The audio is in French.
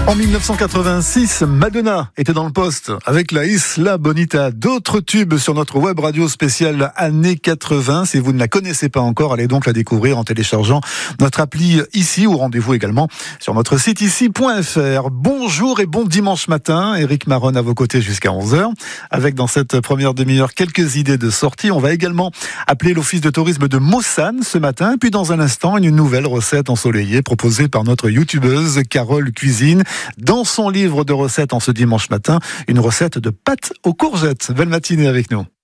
En 1986, Madonna était dans le poste avec la Isla Bonita. D'autres tubes sur notre web radio spéciale années 80. Si vous ne la connaissez pas encore, allez donc la découvrir en téléchargeant notre appli ici ou rendez-vous également sur notre site ici.fr. Bonjour et bon dimanche matin. Éric Maron à vos côtés jusqu'à 11h. Avec dans cette première demi-heure quelques idées de sortie. On va également appeler l'office de tourisme de Mossane ce matin. Puis dans un instant, une nouvelle recette ensoleillée proposée par notre youtubeuse Carole Cuisine. Dans son livre de recettes en ce dimanche matin, une recette de pâtes aux courgettes. Belle matinée avec nous.